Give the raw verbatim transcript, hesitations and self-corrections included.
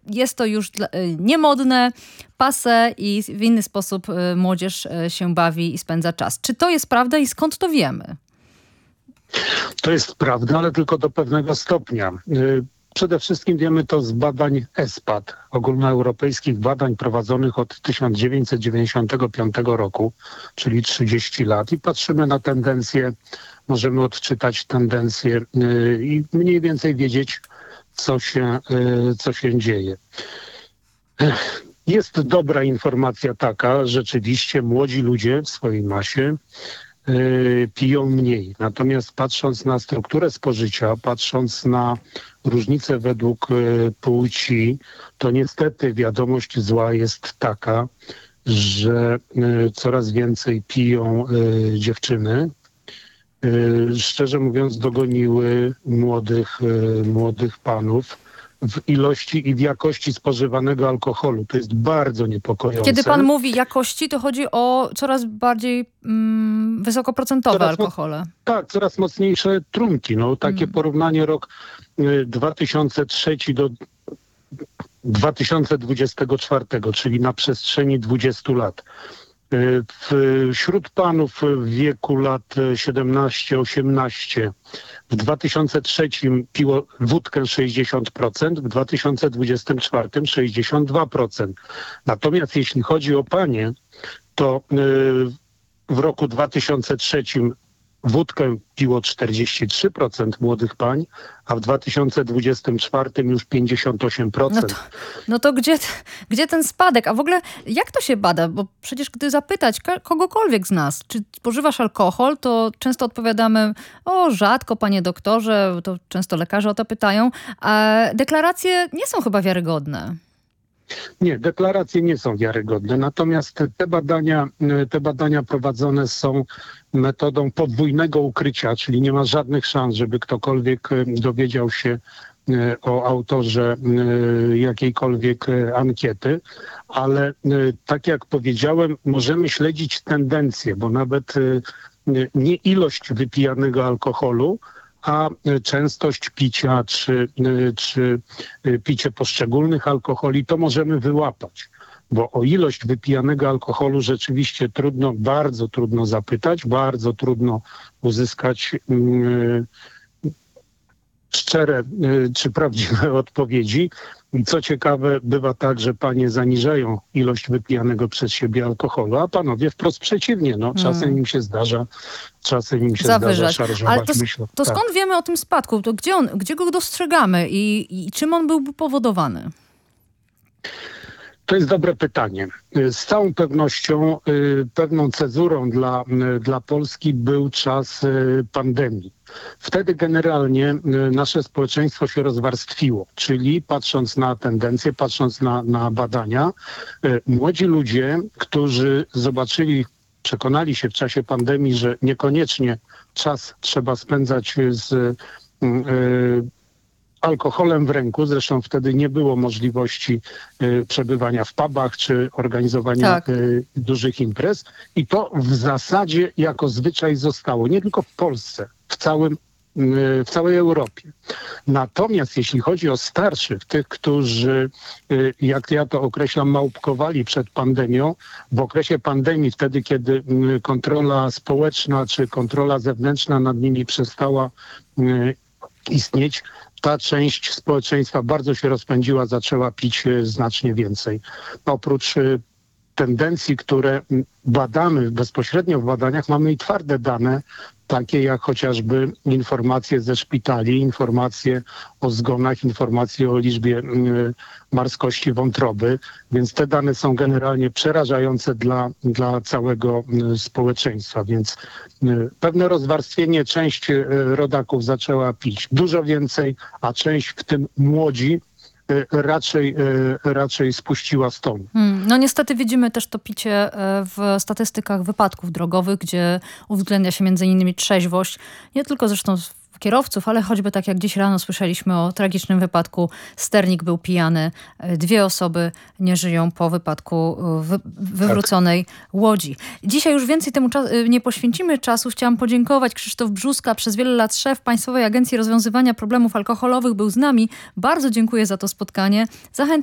jest to już dla, niemodne, passé i w inny sposób młodzież się bawi i spędza czas. Czy to jest prawda i skąd to wiemy? To jest prawda, ale tylko do pewnego stopnia. Przede wszystkim wiemy to z badań E S P A D, ogólnoeuropejskich badań prowadzonych od tysiąc dziewięćset dziewięćdziesiątego piątego roku, czyli trzydzieści lat, i patrzymy na tendencje, możemy odczytać tendencje i mniej więcej wiedzieć, co się, co się dzieje. Jest dobra informacja taka, rzeczywiście młodzi ludzie w swojej masie piją mniej. Natomiast patrząc na strukturę spożycia, patrząc na różnice według płci, to niestety wiadomość zła jest taka, że coraz więcej piją dziewczyny. Szczerze mówiąc, dogoniły młodych, młodych panów w ilości i w jakości spożywanego alkoholu. To jest bardzo niepokojące. Kiedy pan mówi jakości, to chodzi o coraz bardziej mm, wysokoprocentowe coraz alkohole. Mo- tak, coraz mocniejsze trunki. No, takie mm. porównanie rok y, dwa tysiące trzeci do dwa tysiące dwudziestego czwartego, czyli na przestrzeni dwudziestu lat. W, wśród panów w wieku lat siedemnaście osiemnaście w dwa tysiące trzecim piło wódkę sześćdziesiąt procent, w dwa tysiące dwudziestym czwartym sześćdziesiąt dwa procent. Natomiast jeśli chodzi o panie, to w roku dwa tysiące trzecim wódkę piło czterdzieści trzy procent młodych pań, a w dwa tysiące dwudziestym czwartym już pięćdziesiąt osiem procent. No to, no to gdzie, gdzie ten spadek? A w ogóle jak to się bada? Bo przecież gdy zapytać kogokolwiek z nas, czy spożywasz alkohol, to często odpowiadamy, o rzadko, panie doktorze, to często lekarze o to pytają, a deklaracje nie są chyba wiarygodne. Nie, deklaracje nie są wiarygodne, natomiast te badania, te badania prowadzone są metodą podwójnego ukrycia, czyli nie ma żadnych szans, żeby ktokolwiek dowiedział się o autorze jakiejkolwiek ankiety, ale tak jak powiedziałem, możemy śledzić tendencje, bo nawet nie ilość wypijanego alkoholu, a częstość picia czy, czy picie poszczególnych alkoholi, to możemy wyłapać. Bo o ilość wypijanego alkoholu rzeczywiście trudno, bardzo trudno zapytać, bardzo trudno uzyskać yy, szczere yy, czy prawdziwe odpowiedzi. I co ciekawe, bywa tak, że panie zaniżają ilość wypijanego przez siebie alkoholu, a panowie wprost przeciwnie. No, czasem hmm. im się zdarza, czasem im się Zawyżać. zdarza szarżować. Ale to, myślę, to tak. skąd wiemy o tym spadku? To gdzie, on, gdzie go dostrzegamy i, i czym on byłby powodowany? To jest dobre pytanie. Z całą pewnością pewną cezurą dla, dla Polski był czas pandemii. Wtedy generalnie nasze społeczeństwo się rozwarstwiło, czyli patrząc na tendencje, patrząc na, na badania, młodzi ludzie, którzy zobaczyli, przekonali się w czasie pandemii, że niekoniecznie czas trzeba spędzać z alkoholem w ręku, zresztą wtedy nie było możliwości y, przebywania w pubach czy organizowania tak. y, dużych imprez i to w zasadzie jako zwyczaj zostało, nie tylko w Polsce, w całym y, w całej Europie. Natomiast jeśli chodzi o starszych, tych, którzy, y, jak ja to określam, małpkowali przed pandemią, w okresie pandemii, wtedy kiedy y, kontrola społeczna czy kontrola zewnętrzna nad nimi przestała y, istnieć, ta część społeczeństwa bardzo się rozpędziła, zaczęła pić znacznie więcej. Oprócz tendencji, które badamy bezpośrednio w badaniach, mamy i twarde dane, takie jak chociażby informacje ze szpitali, informacje o zgonach, informacje o liczbie marskości wątroby, więc te dane są generalnie przerażające dla, dla całego społeczeństwa, więc pewne rozwarstwienie, część rodaków zaczęła pić dużo więcej, a część, w tym młodzi, raczej, raczej spuściła z tonu. Hmm, no niestety widzimy też to picie w statystykach wypadków drogowych, gdzie uwzględnia się między innymi trzeźwość, nie tylko zresztą kierowców, ale choćby tak jak dziś rano słyszeliśmy o tragicznym wypadku, sternik był pijany, dwie osoby nie żyją po wypadku wy, wywróconej tak. łodzi. Dzisiaj już więcej temu czas- nie poświęcimy czasu. Chciałam podziękować. Krzysztof Brzóska, przez wiele lat szef Państwowej Agencji Rozwiązywania Problemów Alkoholowych, był z nami. Bardzo dziękuję za to spotkanie. Zachęcam